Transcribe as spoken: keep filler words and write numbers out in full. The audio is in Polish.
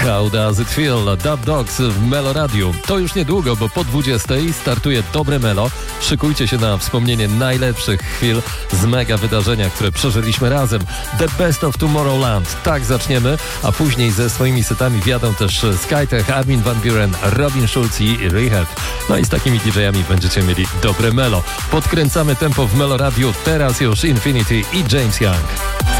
How Does It Feel? Dub Dogs w Melo Radio. To już niedługo, bo po dwudziestej startuje Dobre Melo. Szykujcie się na wspomnienie najlepszych chwil z mega wydarzenia, które przeżyliśmy razem. The Best of Tomorrowland. Tak zaczniemy, a później ze swoimi setami wjadą też Skytech, Armin van Buuren, Robin Schulz i Rehab. No i z takimi didżejami będziecie mieli Dobre Melo. Podkręcamy tempo w Melo Radio. Teraz już Infinity i James Young.